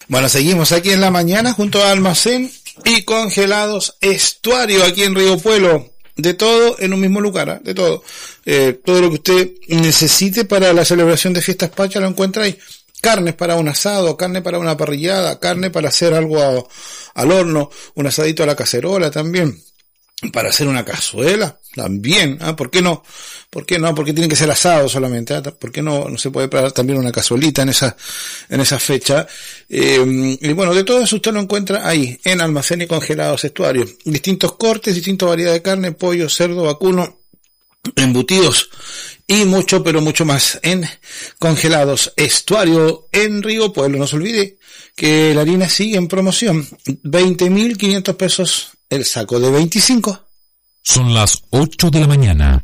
Bueno, seguimos aquí en la mañana junto a Almacén y Congelados Estuario aquí en Río Puelo. De todo en un mismo lugar, ¿eh? De todo. Todo lo que usted necesite para la celebración de Fiestas Patrias lo encuentra ahí. Carnes para un asado, carne para una parrillada, carne para hacer algo al horno, un asadito a la cacerola también. Para hacer una cazuela también, ¿ah? ¿Por qué no? ¿Por qué no? Porque tiene que ser asado solamente, ¿ah? ¿Por qué no se puede preparar también una cazuelita en esa fecha? Y bueno, de todo eso usted lo encuentra ahí, en Almacén y Congelados Estuario. Distintos cortes, distintas variedades de carne, pollo, cerdo, vacuno, embutidos y mucho, pero mucho más en Congelados Estuario en Río Pueblo. No se olvide que la harina sigue en promoción, 20.500 pesos el saco de 25. Son las 8 de la mañana.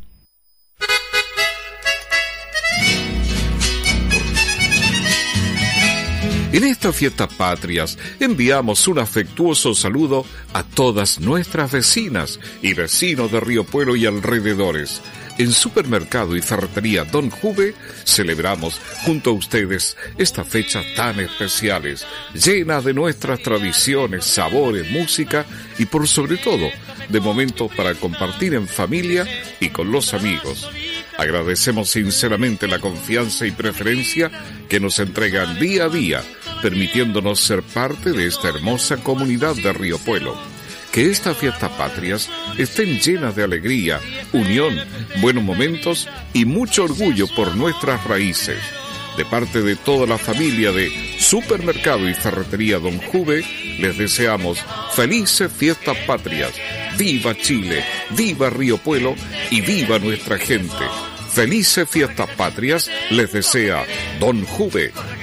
En estas fiestas patrias enviamos un afectuoso saludo a todas nuestras vecinas y vecinos de Río Pueblo y alrededores. En Supermercado y Ferretería Don Juve celebramos junto a ustedes estas fechas tan especiales, llenas de nuestras tradiciones, sabores, música y por sobre todo de momentos para compartir en familia y con los amigos. Agradecemos sinceramente la confianza y preferencia que nos entregan día a día, permitiéndonos ser parte de esta hermosa comunidad de Río Pueblo. Que estas fiestas patrias estén llenas de alegría, unión, buenos momentos y mucho orgullo por nuestras raíces. De parte de toda la familia de Supermercado y Ferretería Don Juve, les deseamos felices fiestas patrias. ¡Viva Chile! ¡Viva Río Pueblo! ¡Y viva nuestra gente! Felices fiestas patrias les desea Don Juve,